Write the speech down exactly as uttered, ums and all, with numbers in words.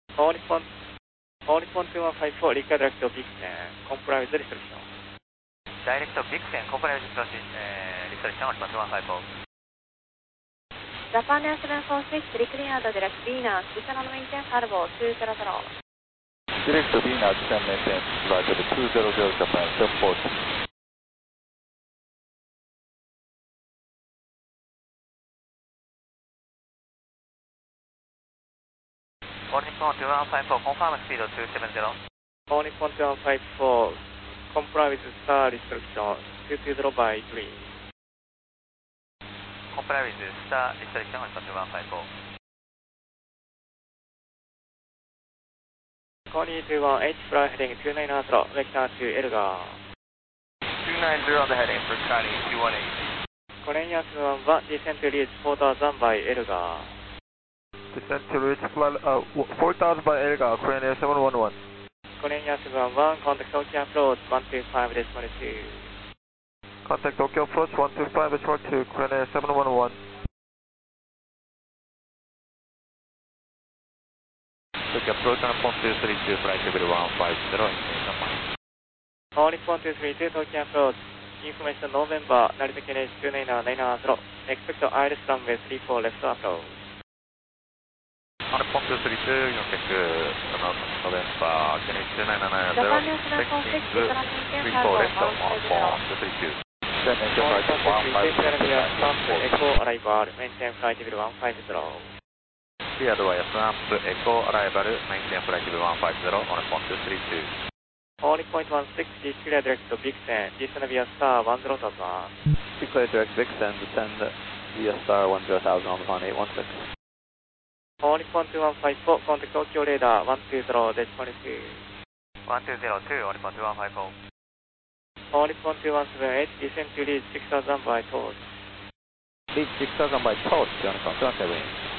All Nippon, all Nippon two one five four, require direct Vixen, comply with the restriction. Direct Vixen, comply with the restriction, all Nippon two one five four. Japan Air seven four six, recleared direct Venus, descend and maintain Salvo two zero zero. Direct Venus, descend and maintain Salvo two zero zero, Japan seven four six. All Nippon two one five four, confirm speed two seven zero. All Nippon two one five four, comply with star restriction two two zero by three. Comply with star restriction, all Nippon two one five four. Connie two one H, fly heading two nine zero, vector to Elgar. two nine zero, the heading for Connie two one eight. Korean two one one, descend to reach four thousand by Elgar. Descend to reach uh, four thousand by Elgar, Korean Air seven one one. Korean seven one one, contact Tokyo approach one two five decimal two. Contact Tokyo approach one two five decimal two, Korean Air seven one one. Tokyo approach on Nippon two three two, flight level one five zero, information. All Nippon two three two, Tokyo approach, information November, Narita K N H two nine nine zero, expect Iris runway three four left approach. On Nippon two three two, you check November, K N H two nine nine zero, expecting three four left on Nippon two three two. Descend and flight one five zero. Echo arrival, maintain flight level one five zero. Cleared via Snap, Echo arrival, maintain flight level one five zero on Nippon two three two. All Nippon one six, declare direct Vixen, descend via star one zero thousand. Declare direct Vixen, descend via star one zero thousand on Nippon eight one six. All Nippon two one five four, contact Tokyo radar one two zero decimal two. one two zero two, all Nippon two one five four. All Nippon two one seven eight, descend to reach six thousand by torch. Reach six thousand by torch, on Nippon two one seven eight.